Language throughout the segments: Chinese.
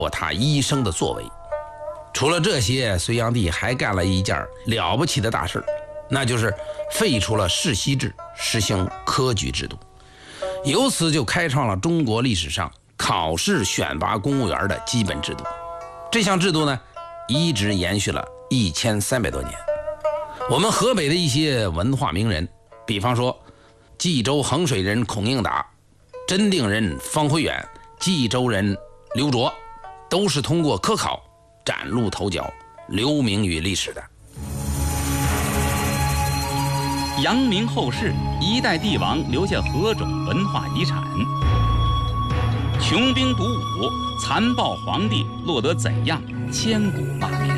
过他一生的作为。除了这些，隋炀帝还干了一件了不起的大事，那就是废除了世袭制，实行科举制度，由此就开创了中国历史上考试选拔公务员的基本制度。这项制度呢，一直延续了1300多年。我们河北的一些文化名人，比方说冀州衡水人孔应达、真定人方辉远、冀州人刘卓，都是通过科考崭露头角，留名于历史的。 扬名后世，一代帝王留下何种文化遗产？穷兵黩武，残暴皇帝落得怎样千古骂名？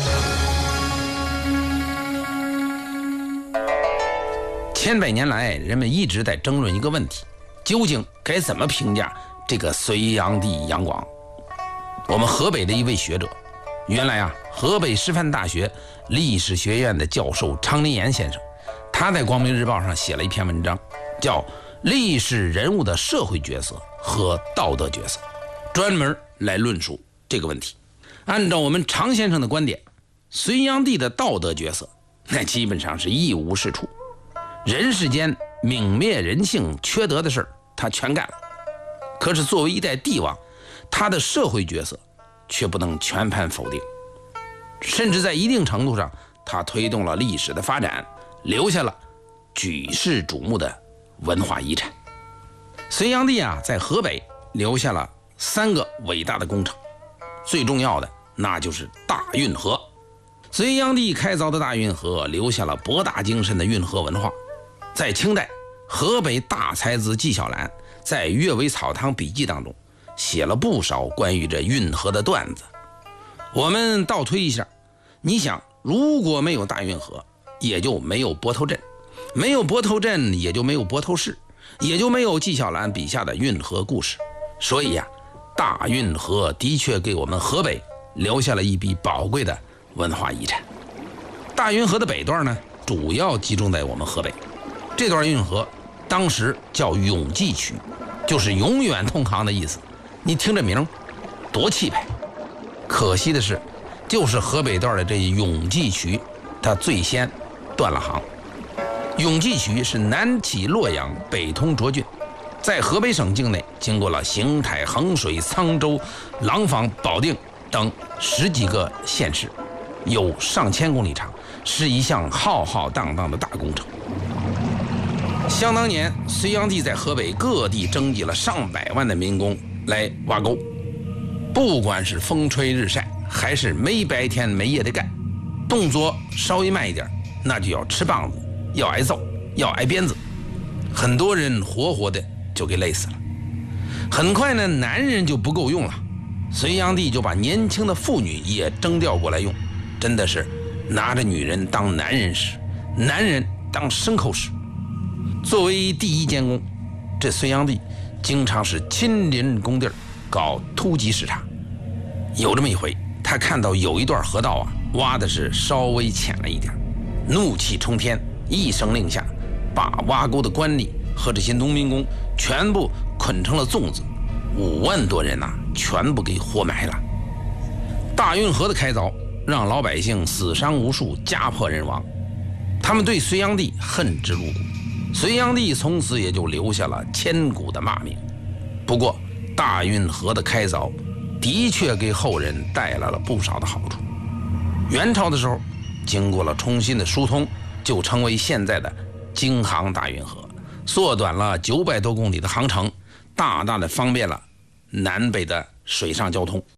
千百年来，人们一直在争论一个问题：究竟该怎么评价这个隋炀帝杨广？我们河北的一位学者，原来河北师范大学历史学院的教授常林岩先生，他在《光明日报》上写了一篇文章，叫《历史人物的社会角色和道德角色》，专门来论述这个问题。按照我们常先生的观点，隋炀帝的道德角色那基本上是一无是处，人世间泯灭人性缺德的事他全干了。可是作为一代帝王，他的社会角色却不能全盘否定，甚至在一定程度上，他推动了历史的发展，留下了举世瞩目的文化遗产。隋炀帝在河北留下了3个伟大的工程，最重要的那就是大运河。隋炀帝开凿的大运河留下了博大精深的运河文化。在清代，河北大才子纪晓岚在《阅微草堂笔记》当中写了不少关于这运河的段子。我们倒推一下，你想，如果没有大运河，也就没有泊头镇，没有泊头镇，也就没有泊头市，也就没有纪晓岚笔下的运河故事。所以大运河的确给我们河北留下了一笔宝贵的文化遗产。大运河的北段呢，主要集中在我们河北。这段运河当时叫永济渠，就是永远通航的意思。你听这名多气派。可惜的是，就是河北段的这永济渠，它最先断了航。永济渠是南起洛阳，北通涿郡，在河北省境内经过了邢台、衡水、沧州、廊坊、保定等10几个县市，有上千公里长，是一项浩浩荡荡的大工程。想当年，隋炀帝在河北各地征集了上百万的民工来挖沟，不管是风吹日晒，还是没白天没夜的干，动作稍微慢一点，那就要吃棒子，要挨揍，要挨鞭子，很多人活活的就给累死了。很快呢，男人就不够用了，隋炀帝就把年轻的妇女也征调过来用，真的是拿着女人当男人使，男人当牲口使。作为第一监工，这隋炀帝经常是亲临工地搞突击视察。有这么一回，他看到有一段河道挖的是稍微浅了一点，怒气冲天，一声令下，把挖沟的官吏和这些农民工全部捆成了粽子，5万多人全部给活埋了。大运河的开凿让老百姓死伤无数，家破人亡，他们对隋炀帝恨之入骨。隋炀帝从此也就留下了千古的骂名。不过大运河的开凿的确给后人带来了不少的好处。元朝的时候，经过了重新的疏通，就成为现在的京杭大运河，缩短了900多公里的航程，大大的方便了南北的水上交通。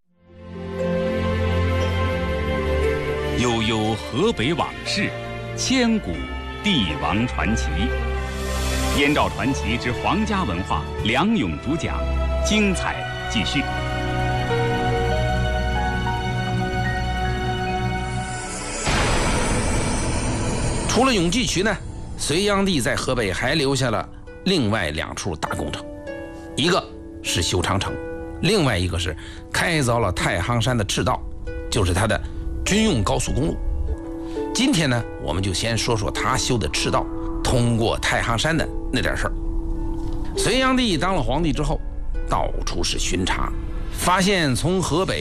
悠悠河北往事，千古帝王传奇。燕赵传奇之皇家文化，梁勇主讲，精彩继续。 除了永济渠呢，隋炀帝在河北还留下了另外2处大工程，一个是修长城，另外一个是开凿了太行山的赤道，就是他的军用高速公路。今天呢，我们就先说说他修的赤道通过太行山的那点事儿。隋炀帝当了皇帝之后，到处是巡查， 发现从河北